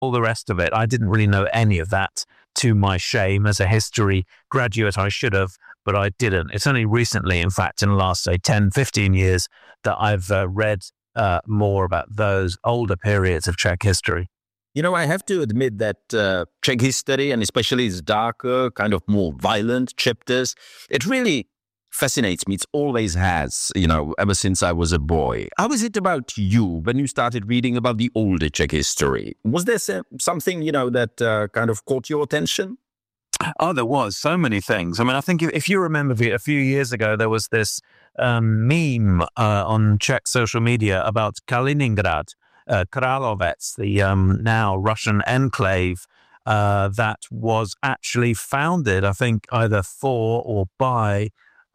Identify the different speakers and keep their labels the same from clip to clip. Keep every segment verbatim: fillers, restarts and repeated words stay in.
Speaker 1: all the rest of it. I didn't really know any of that, to my shame. As a history graduate, I should have, but I didn't. It's only recently, in fact, in the last, say, ten, fifteen years, that I've uh, read uh, more about those older periods of Czech history.
Speaker 2: You know, I have to admit that uh, Czech history, and especially its darker, kind of more violent chapters, it really fascinates me. It always has, you know, ever since I was a boy. How is it about you when you started reading about the older Czech history? Was there something, you know, that uh, kind of caught your attention?
Speaker 1: Oh, there was so many things. I mean, I think if, if you remember a few years ago, there was this um, meme uh, on Czech social media about Kaliningrad, uh, Kralovec, the um, now Russian enclave uh, that was actually founded, I think, either for or by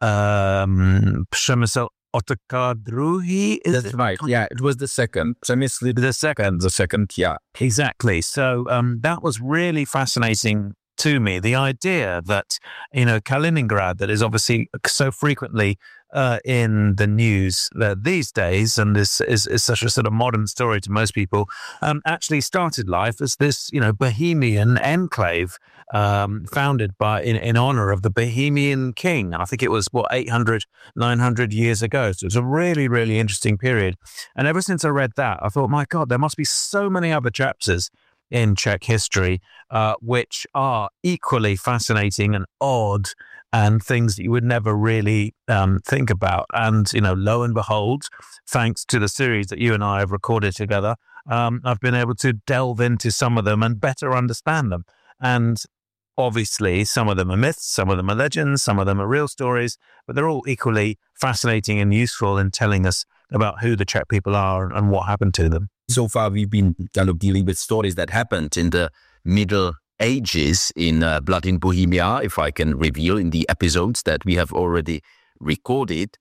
Speaker 1: um, Přemysl Otakar druhý.
Speaker 2: That's right. Yeah, it was the second. Přemysl the second, the second, yeah.
Speaker 1: Exactly. So um, that was really fascinating to me. The idea that, you know, Kaliningrad, that is obviously so frequently uh, in the news uh, these days, and this is, is such a sort of modern story to most people, um, actually started life as this, you know, Bohemian enclave um, founded by in, in honor of the Bohemian king. And I think it was, what, eight hundred, nine hundred years ago. So it's a really, really interesting period. And ever since I read that, I thought, my God, there must be so many other chapters in Czech history, uh, which are equally fascinating and odd, and things that you would never really um, think about. And, you know, lo and behold, thanks to the series that you and I have recorded together, um, I've been able to delve into some of them and better understand them. And obviously, some of them are myths, some of them are legends, some of them are real stories, but they're all equally fascinating and useful in telling us about who the Czech people are and what happened to them.
Speaker 2: So far, we've been kind of dealing with stories that happened in the Middle Ages in uh, Blood in Bohemia, if I can reveal in the episodes that we have already recorded.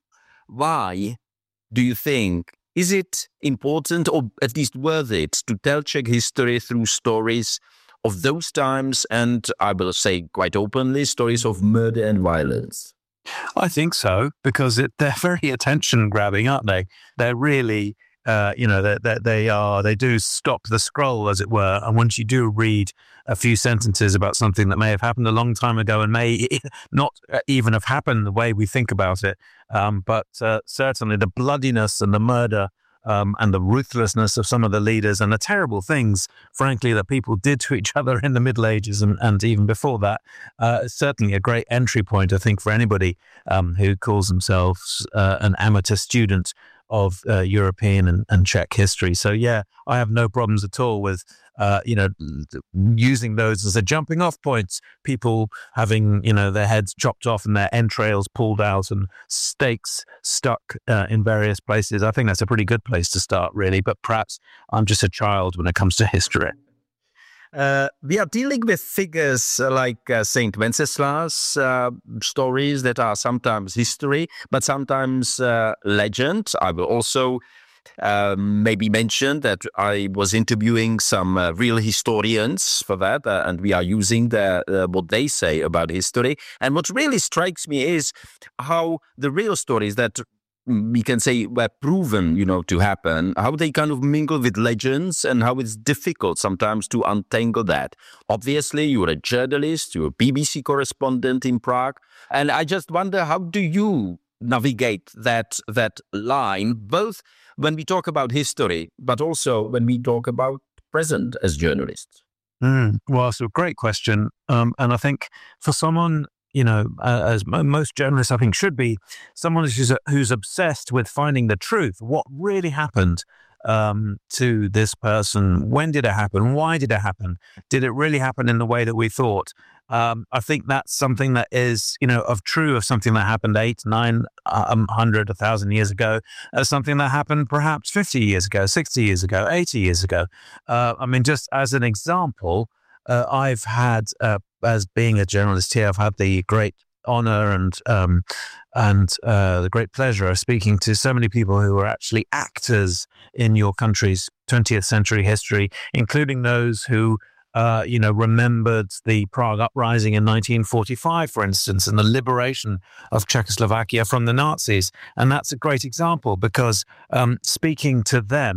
Speaker 2: Why do you think, is it important or at least worth it to tell Czech history through stories of those times, and I will say quite openly, stories of murder and violence?
Speaker 1: I think so, because it, they're very attention-grabbing, aren't they? They're really... Uh, you know, they, they, they are, they do stop the scroll, as it were. And once you do read a few sentences about something that may have happened a long time ago and may not even have happened the way we think about it, um, but uh, certainly the bloodiness and the murder um, and the ruthlessness of some of the leaders and the terrible things, frankly, that people did to each other in the Middle Ages and, and even before that, uh, is certainly a great entry point, I think, for anybody um, who calls themselves uh, an amateur student of uh, European and, and Czech history. So yeah, I have no problems at all with, uh, you know, using those as a jumping off point. People having, you know, their heads chopped off and their entrails pulled out and stakes stuck uh, in various places. I think that's a pretty good place to start, really. But perhaps I'm just a child when it comes to history.
Speaker 2: Uh, we are dealing with figures like uh, Saint Wenceslas, uh, stories that are sometimes history, but sometimes uh, legend. I will also uh, maybe mention that I was interviewing some uh, real historians for that, uh, and we are using the, uh, what they say about history. And what really strikes me is how the real stories that we can say were proven, you know, to happen, how they kind of mingle with legends and how it's difficult sometimes to untangle that. Obviously, you're a journalist, you're a B B C correspondent in Prague. And I just wonder, how do you navigate that that line, both when we talk about history, but also when we talk about present as journalists?
Speaker 1: Mm, well, it's a great question. Um, and I think for someone, you know, uh, as most journalists, I think, should be, someone who's, who's obsessed with finding the truth. What really happened um, to this person? When did it happen? Why did it happen? Did it really happen in the way that we thought? Um, I think that's something that is, you know, of true of something that happened eight, nine, um, hundred, a thousand years ago, as something that happened perhaps fifty years ago, sixty years ago, eighty years ago. Uh, I mean, just as an example, uh, I've had uh, as being a journalist here, I've had the great honor and um, and uh, the great pleasure of speaking to so many people who are actually actors in your country's twentieth century history, including those who, uh, you know, remembered the Prague uprising in nineteen forty-five, for instance, and the liberation of Czechoslovakia from the Nazis. And that's a great example because um, speaking to them,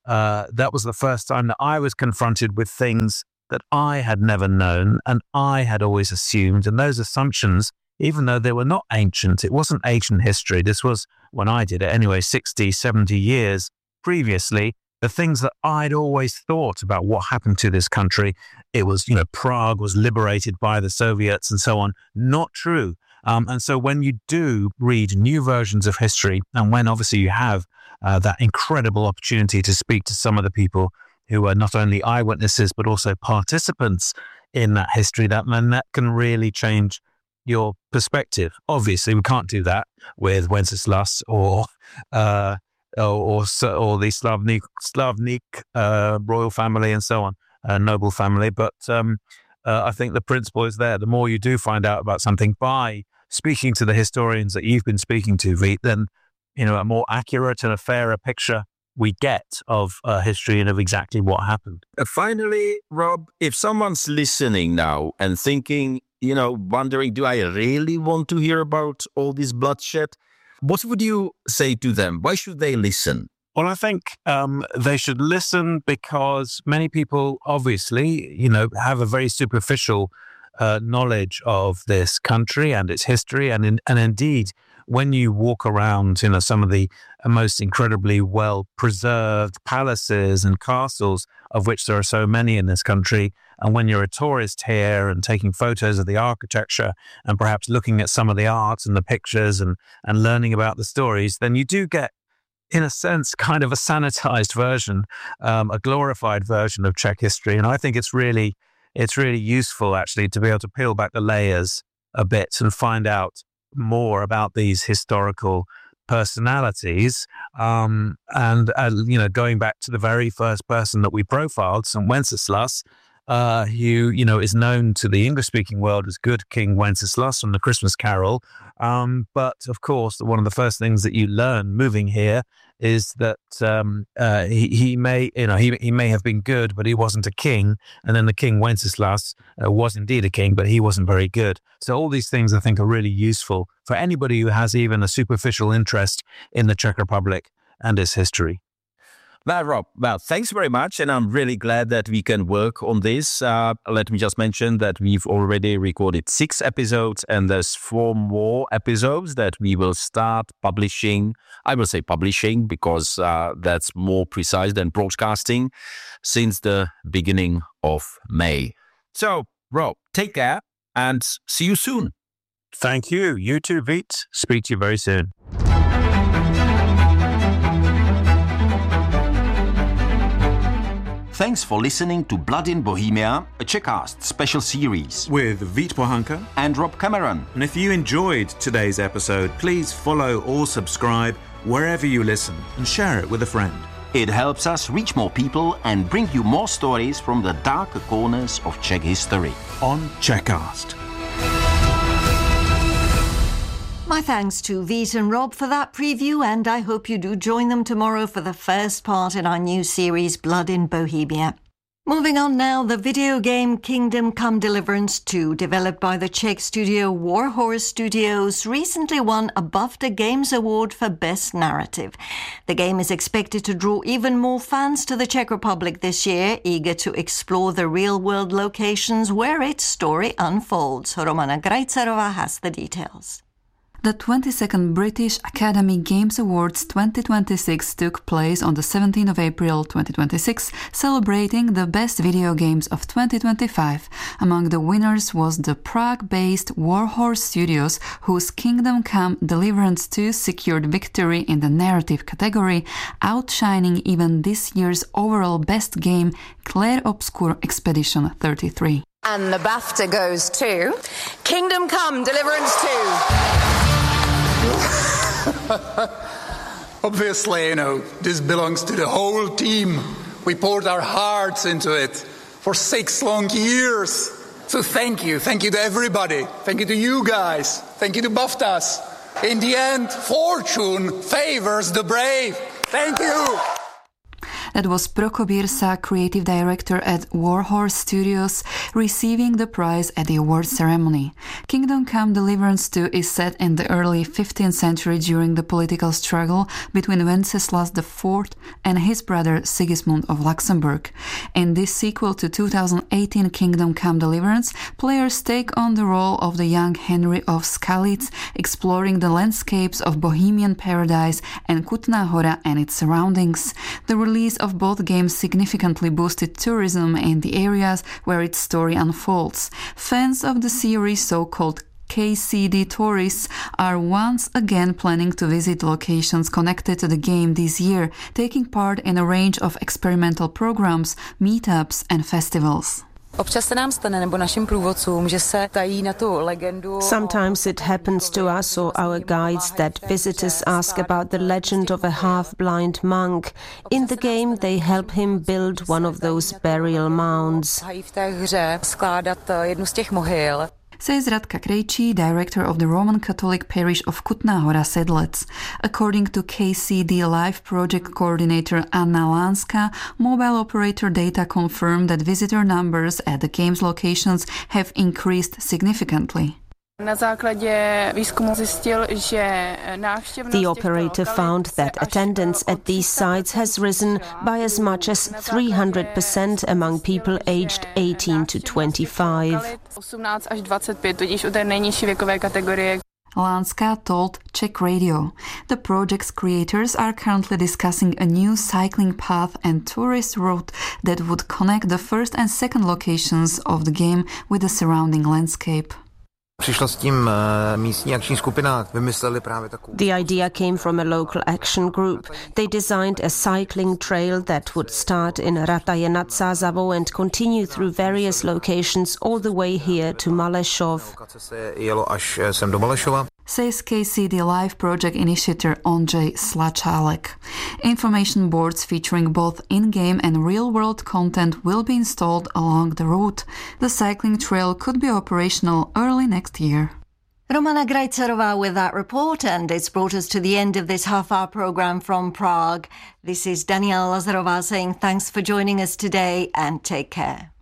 Speaker 1: uh, that was the first time that I was confronted with things that I had never known and I had always assumed. And those assumptions, even though they were not ancient, it wasn't ancient history. This was, when I did it anyway, sixty, seventy years previously, the things that I'd always thought about what happened to this country. It was, you know, Prague was liberated by the Soviets and so on. Not true. Um, and so when you do read new versions of history, and when obviously you have uh, that incredible opportunity to speak to some of the people who are not only eyewitnesses, but also participants in that history, that, then that can really change your perspective. Obviously, we can't do that with Wenceslas or uh, or, or or the Slavnik, Slavnik uh, royal family and so on, uh, noble family. But um, uh, I think the principle is there. The more you do find out about something by speaking to the historians that you've been speaking to, Veet, then you know a more accurate and a fairer picture we get of uh, history and of exactly what happened.
Speaker 2: Uh, finally, Rob, if someone's listening now and thinking, you know, wondering, do I really want to hear about all this bloodshed? What would you say to them? Why should they listen?
Speaker 1: Well, I think um, they should listen because many people obviously, you know, have a very superficial uh, knowledge of this country and its history. And in, and indeed, when you walk around, you know, some of the most incredibly well-preserved palaces and castles, of which there are so many in this country, and when you're a tourist here and taking photos of the architecture and perhaps looking at some of the art and the pictures and, and learning about the stories, then you do get, in a sense, kind of a sanitized version, um, a glorified version of Czech history. And I think it's really, it's really useful, actually, to be able to peel back the layers a bit and find out more about these historical personalities. Um, and, uh, you know, going back to the very first person that we profiled, Saint Wenceslas, uh, who, you know, is known to the English-speaking world as Good King Wenceslas from the Christmas Carol. Um, but, of course, one of the first things that you learn moving here is that um, uh, he, he may, you know, he, he may have been good, but he wasn't a king. And then the King Wenceslas uh, was indeed a king, but he wasn't very good. So all these things, I think, are really useful for anybody who has even a superficial interest in the Czech Republic and its history.
Speaker 2: Well, Rob, well, thanks very much. And I'm really glad that we can work on this. Uh, let me just mention that we've already recorded six episodes and there's four more episodes that we will start publishing. I will say publishing because uh, that's more precise than broadcasting since the beginning of May. So, Rob, take care and see you soon.
Speaker 1: Thank you. You too, Veet. Speak to you very soon.
Speaker 2: Thanks for listening to Blood in Bohemia, a Czechcast special series
Speaker 1: with Veet Pohanka
Speaker 2: and Rob Cameron.
Speaker 1: And if you enjoyed today's episode, please follow or subscribe wherever you listen and share it with a friend.
Speaker 2: It helps us reach more people and bring you more stories from the darker corners of Czech history
Speaker 1: on Czechcast.
Speaker 3: My thanks to Veet and Rob for that preview, and I hope you do join them tomorrow for the first part in our new series, Blood in Bohemia. Moving on now, the video game Kingdom Come Deliverance two, developed by the Czech studio Warhorse Studios, recently won a BAFTA Games Award for Best Narrative. The game is expected to draw even more fans to the Czech Republic this year, eager to explore the real-world locations where its story unfolds. Romana Grajcarova has the details.
Speaker 4: The twenty-second British Academy Games Awards twenty twenty-six took place on the seventeenth of April twenty twenty-six, celebrating the best video games of twenty twenty-five. Among the winners was the Prague-based Warhorse Studios, whose Kingdom Come Deliverance two secured victory in the narrative category, outshining even this year's overall best game, Clair Obscur Expedition thirty-three.
Speaker 5: And the BAFTA goes to Kingdom Come Deliverance two.
Speaker 6: Obviously, you know, this belongs to the whole team. We poured our hearts into it for six long years. So thank you. Thank you to everybody. Thank you to you guys. Thank you to BAFTAs. In the end, fortune favors the brave. Thank you.
Speaker 4: That was Prokop Jirsa, creative director at Warhorse Studios, receiving the prize at the award ceremony. Kingdom Come Deliverance two is set in the early fifteenth century during the political struggle between Wenceslas the fourth and his brother Sigismund of Luxembourg. In this sequel to two thousand eighteen Kingdom Come Deliverance, players take on the role of the young Henry of Skalitz, exploring the landscapes of Bohemian paradise and Kutná Hora and its surroundings. The release of both games significantly boosted tourism in the areas where its story unfolds. Fans of the series, so-called K C D tourists, are once again planning to visit locations connected to the game this year, taking part in a range of experimental programs, meetups and festivals.
Speaker 7: Sometimes
Speaker 8: it happens to us or our guides that visitors ask about the legend of a half-blind monk. In the game, they help him build one of those burial mounds.
Speaker 4: Says Radka Krejčí, director of the Roman Catholic parish of Kutná Hora Sedlec. According to K C D Live project coordinator Anna Lánska, mobile operator data confirm that visitor numbers at the game's locations have increased significantly.
Speaker 8: The operator found that attendance at these sites has risen by as much as three hundred percent among people aged eighteen to twenty-five.
Speaker 4: Lánska told Czech Radio. The project's creators are currently discussing a new cycling path and tourist route that would connect the first and second locations of the game with the surrounding landscape.
Speaker 8: The idea came from a local action group. They designed a cycling trail that would start in Rataje nad Sázavou and continue through various locations all the way here to Malešov.
Speaker 4: Says K C D Live project initiator Ondřej Slačálek. Information boards featuring both in-game and real-world content will be installed along the route. The cycling trail could be operational early next year.
Speaker 3: Romana Grajcerová with that report, and it's brought us to the end of this half-hour programme from Prague. This is Daniela Lazarová saying thanks for joining us today and take care.